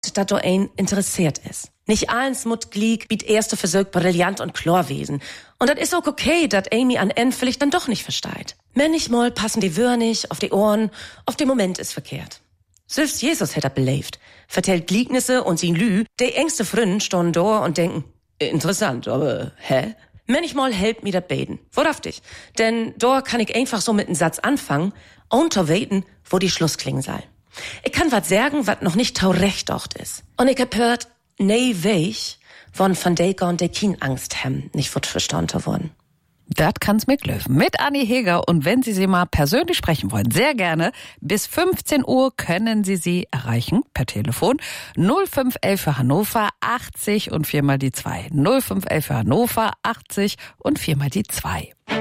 dass du ein interessiert ist. Nicht alles mut glieg, biet erste Versuch brillant und klar wesen. Und das ist auch okay, dass Amy an End vielleicht dann doch nicht versteht. Manchmal passen die Wörter nicht auf die Ohren, auf den Moment ist verkehrt. Selbst Jesus hätte belebt, vertellt Gleignisse und sin Lü, die engste Fründen stehen da und denken, interessant, aber hä? Manchmal helpt mir das Beten, wahrhaftig. Denn da kann ich einfach so mit einem Satz anfangen, und zu weten, wo die Schluss klingen soll. Ich kann was sagen, was noch nicht taurecht dort ist. Und ich hab hört, nee, weich, von Deker und der Kien Angst haben, nicht wird verstanden worden. Das kann's mitlöfen. Mit Anni Heger. Und wenn Sie mal persönlich sprechen wollen, sehr gerne. Bis 15 Uhr können Sie sie erreichen per Telefon. 0511 für Hannover 80 und 4 mal die 2. 0511 für Hannover 80 und 4 mal die 2.